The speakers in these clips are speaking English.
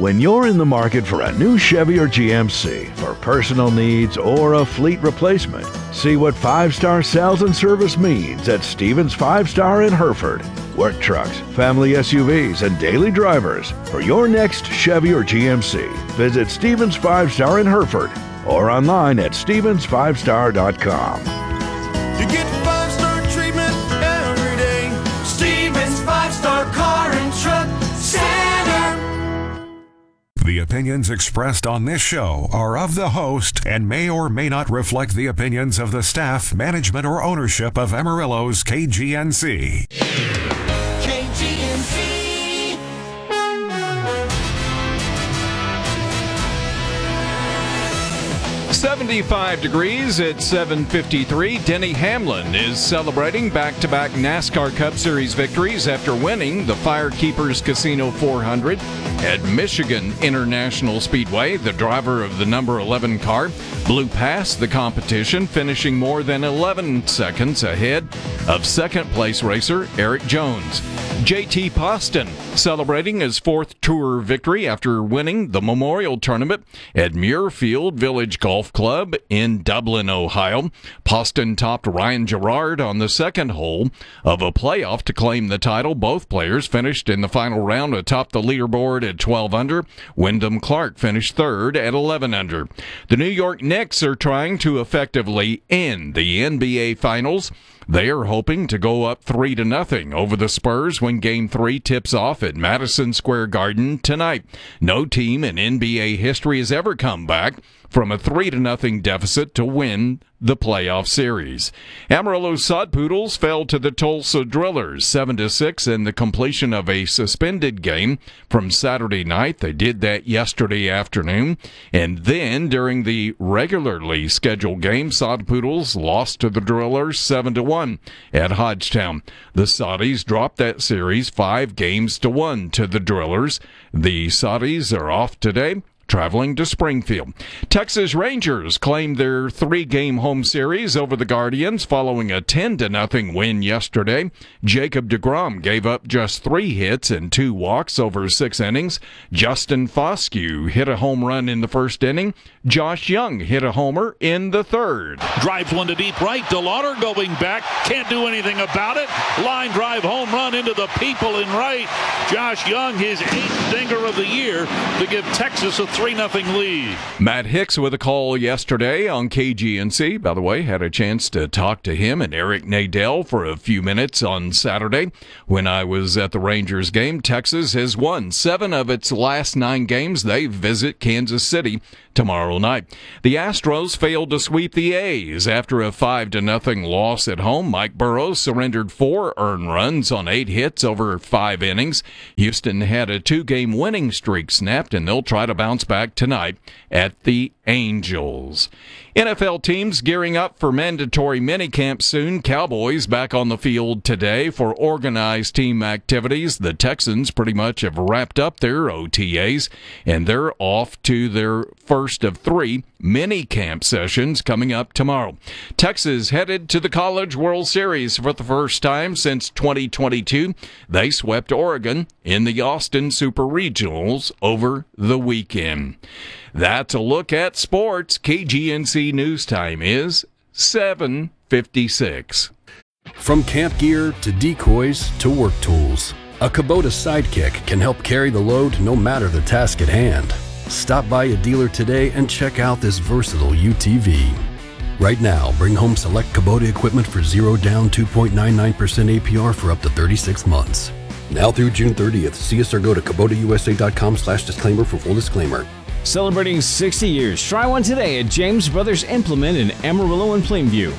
When you're in the market for a new Chevy or GMC for personal needs or a fleet replacement, see what 5-star sales and service means at Stevens 5-Star in Hereford. Work trucks, family SUVs, and daily drivers. For your next Chevy or GMC, visit Stevens 5-Star in Hereford or online at stevens5star.com. You get 5-star treatment every day. Stevens 5-Star Car and Truck Center. The opinions expressed on this show are of the host and may or may not reflect the opinions of the staff, management, or ownership of Amarillo's KGNC. KGNC. 75 degrees at 7:53. Denny Hamlin is celebrating back-to-back NASCAR Cup Series victories after winning the Firekeepers Casino 400 at Michigan International Speedway. The driver of the number 11 car blew past the competition, finishing more than 11 seconds ahead of second-place racer Eric Jones. JT Poston celebrating his 4th Tour victory after winning the Memorial Tournament at Muirfield Village Golf Club in Dublin, Ohio. Poston topped Ryan Gerard on the second hole of a playoff to claim the title. Both players finished in the final round atop the leaderboard at 12 under. Wyndham Clark finished third at 11 under. The New York Knicks are trying to effectively end the NBA Finals. They are hoping to go up 3-0 over the Spurs when Game 3 tips off at Madison Square Garden tonight. No team in NBA history has ever come back from a 3-0 deficit to win the playoff series. Amarillo Sod Poodles fell to the Tulsa Drillers 7-6 in the completion of a suspended game from Saturday night. They did that yesterday afternoon. And then during the regularly scheduled game, Sod Poodles lost to the Drillers 7-1 at Hodgetown. The Soddies dropped that series 5-1 to the Drillers. The Soddies are off today, traveling to Springfield. Texas Rangers claimed their 3-game home series over the Guardians following a 10-0 win yesterday. Jacob deGrom gave up just 3 hits and 2 walks over 6 innings. Justin Foscue hit a home run in the first inning. Josh Young hit a homer in the third. Drives one to deep right. DeLauder going back. Can't do anything about it. Line drive home run into the people in right. Josh Young, his 8th dinger of the year to give Texas a 3-0 lead. Matt Hicks with a call yesterday on KGNC. By the way, had a chance to talk to him and Eric Nadel for a few minutes on Saturday when I was at the Rangers game. Texas has won 7 of its last 9 games. They visit Kansas City tomorrow night. The Astros failed to sweep the A's after a 5-0 loss at home. Mike Burrows surrendered 4 earned runs on 8 hits over 5 innings. Houston had a 2-game winning streak snapped, and they'll try to bounce back tonight at the Angels. NFL teams gearing up for mandatory minicamp soon. Cowboys back on the field today for organized team activities. The Texans pretty much have wrapped up their OTAs, and they're off to their first of 3 minicamp sessions coming up tomorrow. Texas headed to the College World Series for the first time since 2022. They swept Oregon in the Austin Super Regionals over the weekend. That's a look at sports. KGNC News Time is 7:56. From camp gear to decoys to work tools, a Kubota Sidekick can help carry the load no matter the task at hand. Stop by a dealer today and check out this versatile UTV. Right now, bring home select Kubota equipment for 0 down 2.99% APR for up to 36 months. Now through June 30th, see us or go to KubotaUSA.com/disclaimer for full disclaimer. Celebrating 60 years. Try one today at James Brothers Implement in Amarillo and Plainview.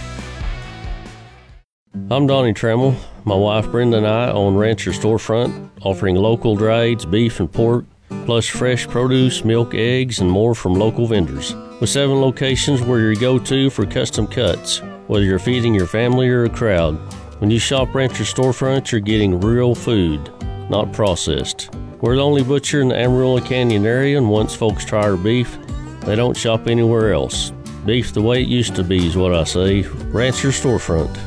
I'm Donnie Trammell. My wife Brenda and I own Rancher Storefront, offering local drieds, beef and pork, plus fresh produce, milk, eggs, and more from local vendors. With 7 locations, we're your go-to for custom cuts, whether you're feeding your family or a crowd. When you shop Rancher Storefront, you're getting real food, not processed. We're the only butcher in the Amarillo Canyon area, and once folks try our beef, they don't shop anywhere else. Beef the way it used to be is what I say. Rancher Storefront.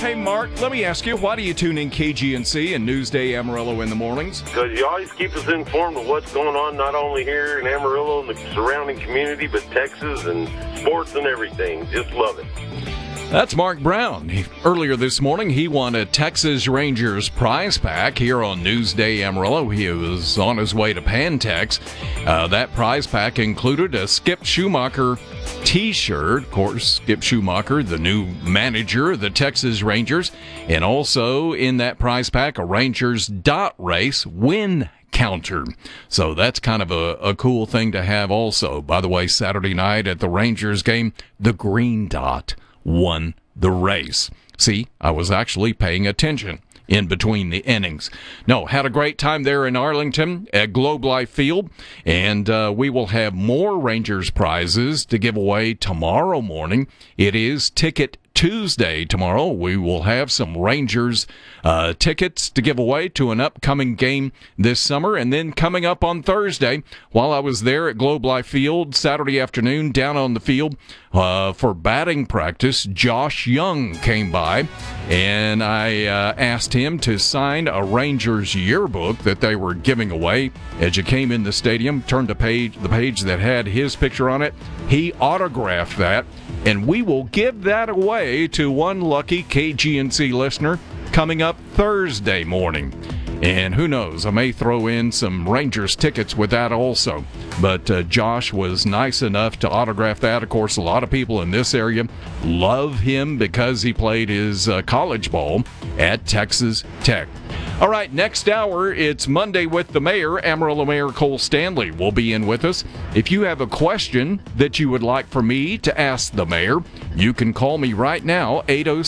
Hey, Mark, let me ask you, why do you tune in KGNC and Newsday Amarillo in the mornings? Because you always keep us informed of what's going on, not only here in Amarillo and the surrounding community, but Texas and sports and everything. Just love it. That's Mark Brown. Earlier this morning, he won a Texas Rangers prize pack here on Newsday Amarillo. He was on his way to Pantex. That prize pack included a Skip Schumacher T-shirt. Of course, Skip Schumacher, the new manager of the Texas Rangers. And also in that prize pack, a Rangers dot race win counter. So that's kind of a cool thing to have also. By the way, Saturday night at the Rangers game, the green dot won the race. See, I was actually paying attention in between the innings. No, had a great time there in Arlington at Globe Life Field, and we will have more Rangers prizes to give away tomorrow morning. It is Ticket Tuesday tomorrow. We will have some Rangers tickets to give away to an upcoming game this summer. And then coming up on Thursday, while I was there at Globe Life Field Saturday afternoon down on the field for batting practice, Josh Young came by, and I asked him to sign a Rangers yearbook that they were giving away. As you came in the stadium, turned the page that had his picture on it. He autographed that, and we will give that away to one lucky KGNC listener coming up Thursday morning. And who knows, I may throw in some Rangers tickets with that also. But Josh was nice enough to autograph that. Of course, a lot of people in this area love him because he played his college ball at Texas Tech. All right, next hour, it's Monday with the mayor. Amarillo Mayor Cole Stanley will be in with us. If you have a question that you would like for me to ask the mayor, you can call me right now,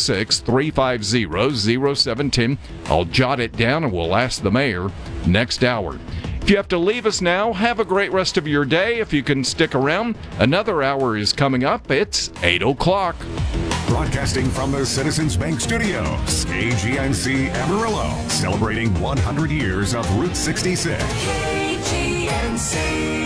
806-350-0710. I'll jot it down and we'll ask the mayor next hour. If you have to leave us now, have a great rest of your day. If you can stick around, another hour is coming up. It's 8 o'clock. Broadcasting from the Citizens Bank Studios, KGNC Amarillo, celebrating 100 years of Route 66. KGNC.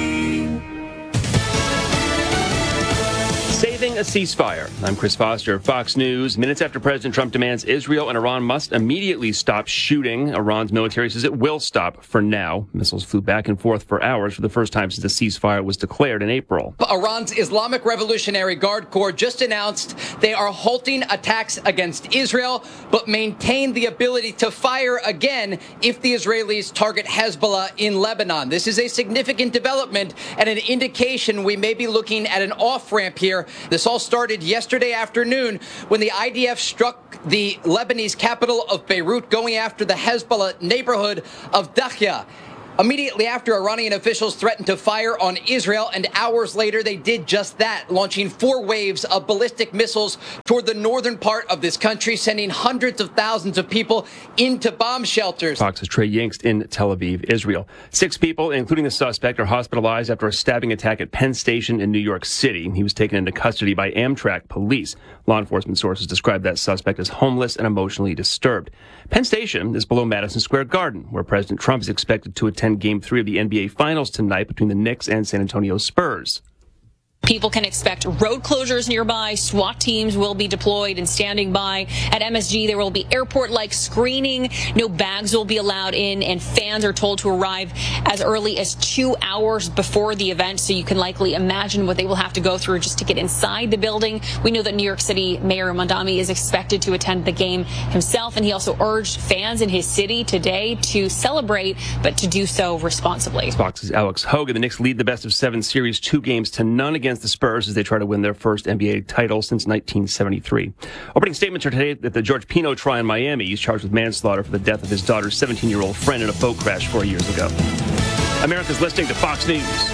Saving a ceasefire. I'm Chris Foster, Fox News. Minutes after President Trump demands Israel and Iran must immediately stop shooting, Iran's military says it will stop for now. Missiles flew back and forth for hours for the first time since the ceasefire was declared in April. Iran's Islamic Revolutionary Guard Corps just announced they are halting attacks against Israel, but maintain the ability to fire again if the Israelis target Hezbollah in Lebanon. This is a significant development and an indication we may be looking at an off-ramp here. This all started yesterday afternoon when the IDF struck the Lebanese capital of Beirut, going after the Hezbollah neighborhood of Dakhya. Immediately after, Iranian officials threatened to fire on Israel, and hours later they did just that, launching 4 waves of ballistic missiles toward the northern part of this country, sending hundreds of thousands of people into bomb shelters. Fox's Trey Yingst in Tel Aviv, Israel. 6 people, including the suspect, are hospitalized after a stabbing attack at Penn Station in New York City. He was taken into custody by Amtrak police. Law enforcement sources described that suspect as homeless and emotionally disturbed. Penn Station is below Madison Square Garden, where President Trump is expected to attend Game 3 of the NBA Finals tonight between the Knicks and San Antonio Spurs. People can expect road closures nearby. SWAT teams will be deployed and standing by. At MSG, there will be airport-like screening. No bags will be allowed in, and fans are told to arrive as early as 2 hours before the event, so you can likely imagine what they will have to go through just to get inside the building. We know that New York City Mayor Mondami is expected to attend the game himself, and he also urged fans in his city today to celebrate, but to do so responsibly. Fox's Alex Hogan. The Knicks lead the best-of-7 series 2-0 against the Spurs as they try to win their first NBA title since 1973. Opening statements are today at the George Pino trial in Miami. He's charged with manslaughter for the death of his daughter's 17-year-old friend in a boat crash 4 years ago. America's listening to Fox News.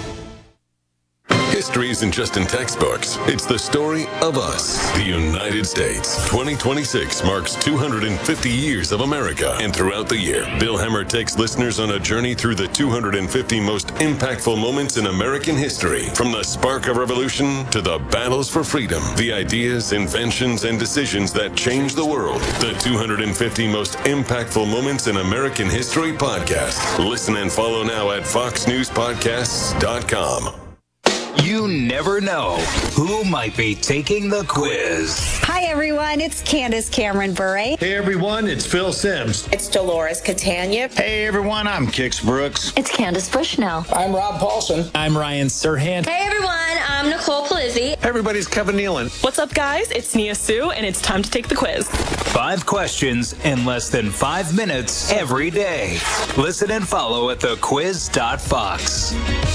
History isn't just in textbooks. It's the story of us, the United States. 2026 marks 250 years of America. And throughout the year, Bill Hemmer takes listeners on a journey through the 250 most impactful moments in American history. From the spark of revolution to the battles for freedom, the ideas, inventions, and decisions that changed the world. The 250 most impactful moments in American history podcast. Listen and follow now at foxnewspodcasts.com. You never know who might be taking the quiz. Hi, everyone. It's Candace Cameron Bure. Hey, everyone. It's Phil Sims. It's Dolores Catania. Hey, everyone. I'm Kix Brooks. It's Candace Bushnell. I'm Rob Paulson. I'm Ryan Serhant. Hey, everyone. I'm Nicole Palizzi. Everybody's Kevin Nealon. What's up, guys? It's Nia Sue, and it's time to take the quiz. 5 questions in less than 5 minutes every day. Listen and follow at thequiz.fox.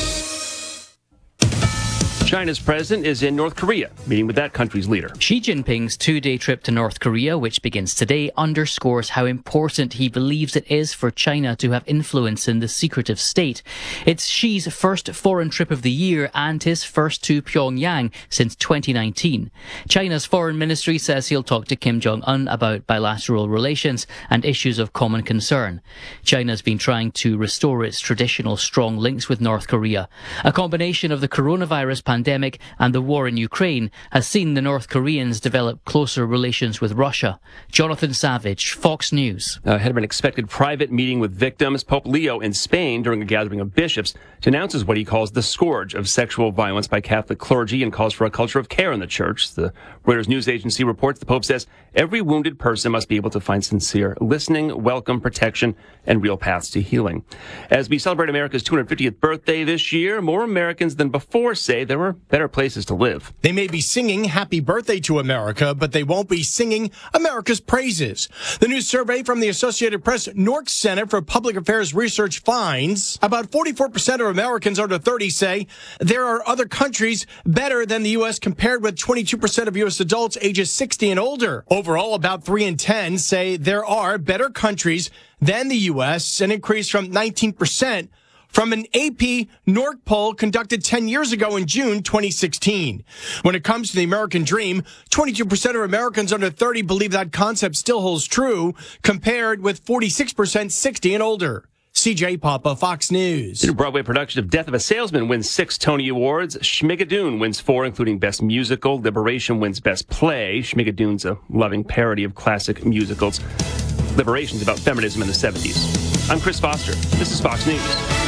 China's president is in North Korea, meeting with that country's leader. Xi Jinping's 2-day trip to North Korea, which begins today, underscores how important he believes it is for China to have influence in the secretive state. It's Xi's first foreign trip of the year and his first to Pyongyang since 2019. China's foreign ministry says he'll talk to Kim Jong-un about bilateral relations and issues of common concern. China's been trying to restore its traditional strong links with North Korea. A combination of the coronavirus pandemic and the war in Ukraine has seen the North Koreans develop closer relations with Russia. Jonathan Savage, Fox News. Ahead of an expected private meeting with victims, Pope Leo in Spain during a gathering of bishops denounces what he calls the scourge of sexual violence by Catholic clergy and calls for a culture of care in the church. The Reuters news agency reports the Pope says every wounded person must be able to find sincere listening, welcome, protection, and real paths to healing. As we celebrate America's 250th birthday this year, more Americans than before say there were better places to live. They may be singing Happy Birthday to America, but they won't be singing America's praises. The new survey from the Associated Press Nork Center for Public Affairs Research finds about 44% of Americans under 30 say there are other countries better than the U.S. compared with 22% of U.S. adults ages 60 and older. Overall, about 3 in 10 say there are better countries than the U.S., an increase from 19% from an AP NORC poll conducted 10 years ago in June 2016. When it comes to the American dream, 22% of Americans under 30 believe that concept still holds true, compared with 46% 60 and older. CJ Papa, Fox News. The new Broadway production of Death of a Salesman wins 6 Tony Awards. Schmigadoon wins 4, including Best Musical. Liberation wins Best Play. Schmigadoon's a loving parody of classic musicals. Liberation's about feminism in the 70s. I'm Chris Foster. This is Fox News.